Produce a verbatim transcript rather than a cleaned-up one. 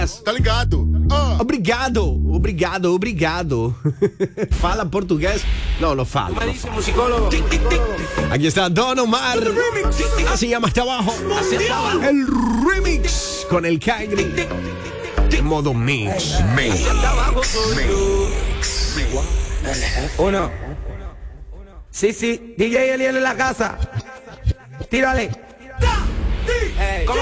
Tá ligado? Ah. Obrigado, obrigado, obrigado. Fala portugués. No, no fala. Me dice musicólogo. Aquí está Don Omar. Se llama Hasta Abajo. El remix con el Kyrie. En modo mix. Mix. Uno. Sí, sí. D J Eliel en la casa. Tírale.